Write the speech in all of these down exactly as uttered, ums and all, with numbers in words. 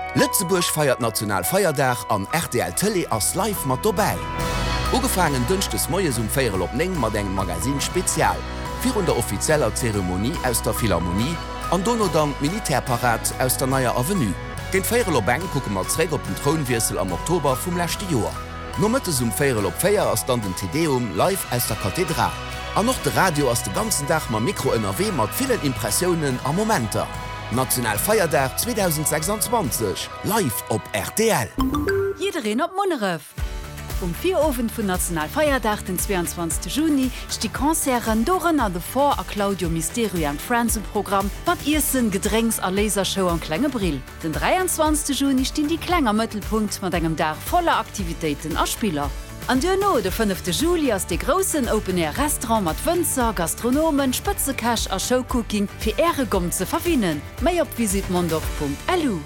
Lützeburg feiert Nationalfeierdach an R T L Tele als live mat dabei. Ugefangen düncht des Moies um Féier op Neng mat eng Magasin spezial, vir der offizieller Zeremonie aus der Philharmonie, an Donodang Militärparat aus der Neuer Avenue. Den Féier Bank gucke mat Träger op den Thronwirsel am Oktober vum lächte Joer. No mëttes um Féier op Féier ass dann den Tedeum live aus der Kathedral. An noch de Radio aus de ganzen Dach ma Mikro N R W mat vielen Impressionen am Momenter. Nationalfeierdach zwanzig sechsundzwanzig, live op R T L. Jederin op Moneref. Um vier Ofen vun Nationalfeierdach den zweiundzwanzigsten Juni sti Konzeren Doren an de Vor a Claudio Mysterio an Friends im Programm, wat Issen Gedrängs a Lasershow an Klängebrill. Den dreiundzwanzigsten Juni stehen die Klänger Mëttelpunkt mat engem Dach voller Aktivitäten a Spieler. An Dino de fünften Juli ass de großen Open-Air-Restaurant mat Wënzer, Gastronomen, Spëtzekasch a Showcooking fir Äre gom ze verwinnen. Mei op visitmondorf punkt l u.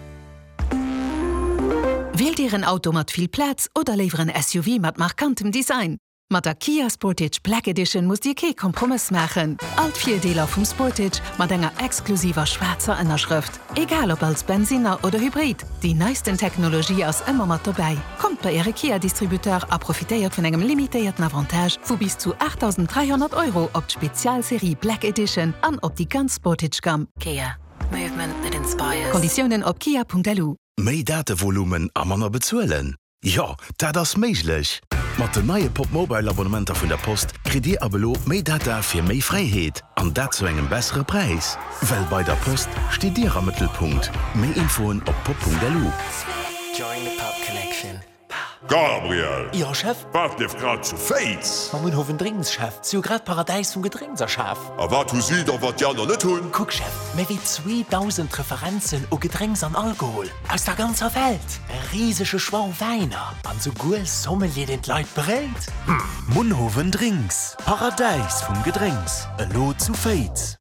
Wählt ihr ein Auto mit viel Platz oder lieber ein S U V mit markantem Design? Mit der Kia Sportage Black Edition muss ihr keinen Kompromiss machen. Alt vier Dealer vom Sportage mit einer exklusiver schwarzer Innerschrift. Egal ob als Benziner oder Hybrid, die neuesten Technologie ist immer mit dabei. Kommt bei Ihrem Kia-Distributeur und profitiert von einem limitierten Avantage von bis zu achttausenddreihundert Euro auf die Spezialserie Black Edition und auf die ganze Sportage-Gamme. Kia. Movement that inspires. Konditionen auf kia punkt l u. Mei Datenvolumen a manner bezuelen? Ja, dat ass méiglech. Mat de neue Popmobile-Abonnementer vun der Post krit Dir abelo méi Data fir méi Freiheet, an dat zu engem bessere Preis. Well bei der Post steht Dir am Mittelpunkt. Méi Infoen op pop punkt l u. Join the Pop Connection. Gabriel! Ja, Chef? Was lief grad zu Fates? Man muss hoffen Drinks, Chef. Sie grad Paradies vom Gedringser, Chef. Aber was tu sie doch, was die anderen nicht tun? Guck, Chef, mehr wie zweitausend Referenzen und Getränks an Alkohol. Aus der ganzen Welt. Ein riesiger Schwung Weiner. Und so gut Sommelier den Leuten berät. Hm, Munhoven Drinks. Paradies vom Gedrängs. Ein Lot zu Fates.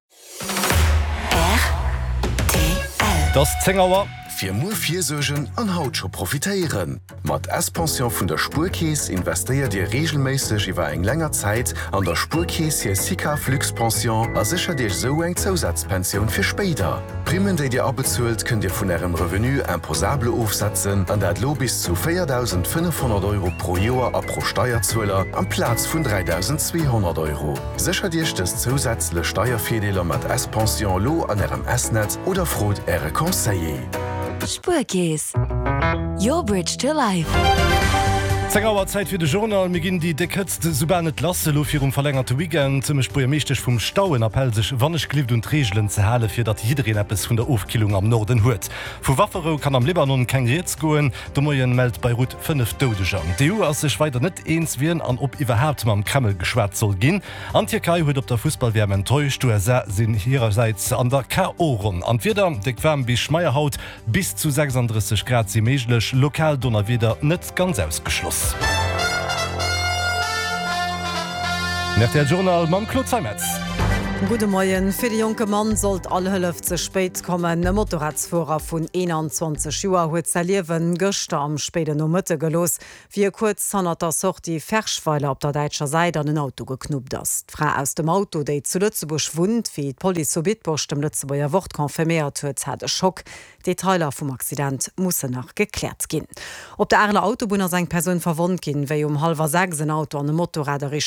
R T L. Das Zengauer. Fir Mu Viersogen an Haut scho profitéieren. Mat S-Pension vun der Spurkees investéiert Dir regelméisseg iwwer eng lenger Zeit an der Spurkees hier Sika Fluxpension a sicher Dich so eng Zusatzpension fir Speder. Primen déi Dir abezuelt könnt Dir vun Ärem Revenu imposable aufsetzen, an dat lo bis zu viertausendfünfhundert Euro pro Joer a pro Steuerzueller am Platz vun dreitausendzweihundert Euro. Sicher Dich des zusätzle Steuerfirdeler mat S-Pension lo an Ärem S-Netz oder frot Äre Conseiller. Spurkees. Your bridge to life. Zengauer Zeit für de Journal beginn die dekëtzte super net lasse lo fir um verlängerte Weekend zum Spuer mechtech vum Stauen appell sech wannnech klift und Regeln ze hale fir dat jiin Appppes vun der Aufkilung am Norden huet. Vu Waffero kann am Libanon kein Reets goen, do moien meldt Beirut fünf Todeger. D U as sech weiter net eens wieen an op iwwerhaupt mam Kremmel geschwert soll ginn. Antierkai huet op der Fußballwärm enttäuscht, du er sinn hiererseits an der K Oron. Anwider de Quam wie Schmeierhaut bis zu sechsunddreißig Grad si meiglech, lokal donner wieder net ganz ausgeschlossen. Nach der Journal mam Claude Seimetz. Gute Morgen. Für die junge Mann sollt alle Hölf zu spät kommen. Der Motorradsfahrer von einundzwanzig Jahren hat sein Leben gestern am späten Nachmittag gelos. Wie kurz hat er so die Ferschweiler auf der deutschen Seite an ein Auto geknüpft ist. Die Frau aus dem Auto, die zu Lützeburg wohnt, wie die Polizei Bitburg dem Lützeburger Wort konfirmiert hat, hat einen Schock. Details vom Accident müssen noch geklärt gehen. Ob der Erle Autobahn eine Person verwundet ging, weil um halb sechs ein Auto an einem Motorrad